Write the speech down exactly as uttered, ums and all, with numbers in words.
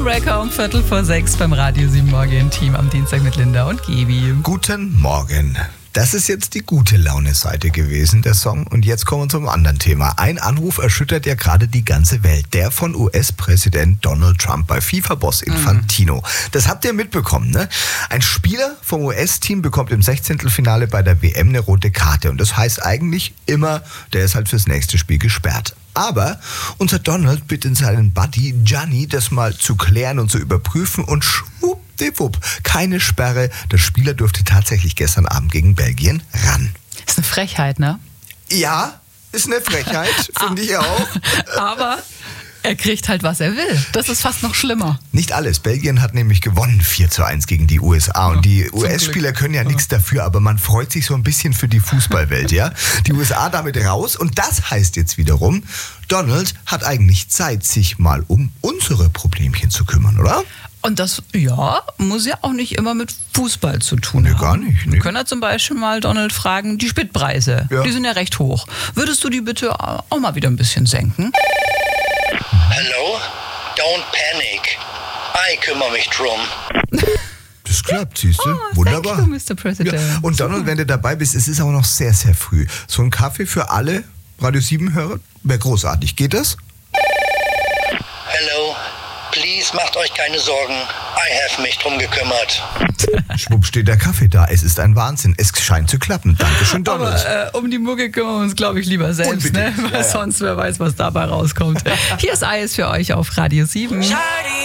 Homebreaker um Viertel vor sechs beim Radio sieben Morgen-Team am Dienstag mit Linda und Gibi. Guten Morgen. Das ist jetzt die gute Laune-Seite gewesen, der Song. Und jetzt kommen wir zum anderen Thema. Ein Anruf erschüttert ja gerade die ganze Welt. Der von U S-Präsident Donald Trump bei FIFA-Boss Infantino. Mhm. Das habt ihr mitbekommen, ne? Ein Spieler vom U S-Team bekommt im Sechzehntelfinale bei der W M eine rote Karte. Und das heißt eigentlich immer, der ist halt fürs nächste Spiel gesperrt. Aber unser Donald bittet seinen Buddy Gianni, das mal zu klären und zu überprüfen und schwuppdiwupp, keine Sperre. Der Spieler durfte tatsächlich gestern Abend gegen Belgien ran. Ist eine Frechheit, ne? Ja, ist eine Frechheit, finde ich auch. Aber er kriegt halt, was er will. Das ist fast noch schlimmer. Nicht alles. Belgien hat nämlich gewonnen vier zu eins gegen die U S A. Und die U S-Spieler können ja nichts dafür, aber man freut sich so ein bisschen für die Fußballwelt, ja? Die U S A damit raus. Und das heißt jetzt wiederum, Donald hat eigentlich Zeit, sich mal um unsere Problemchen zu kümmern, oder? Und das, ja, muss ja auch nicht immer mit Fußball zu tun Nee, haben. gar nicht, nee. Wir können ja zum Beispiel mal Donald fragen, die Spritpreise, Ja. die sind ja recht hoch. Würdest du die bitte auch mal wieder ein bisschen senken? Hello? Don't panic. I kümmere mich drum. Das klappt, siehst du? Oh, Wunderbar. thank you, Mister President. Ja. Und Donald, wenn du dabei bist, es ist aber noch sehr, sehr früh. So ein Kaffee für alle Radio sieben-Hörer wäre großartig. Geht das? Hello? Please macht euch keine Sorgen. I have mich drum gekümmert. Schwupp steht der Kaffee da. Es ist ein Wahnsinn. Es scheint zu klappen. Dankeschön, Donald. Aber äh, um die Mucke kümmern wir uns, glaube ich, lieber selbst, ne? Unbedingt. Weil Ja, ja. sonst wer weiß, was dabei rauskommt. Hier ist Eis für euch auf Radio sieben.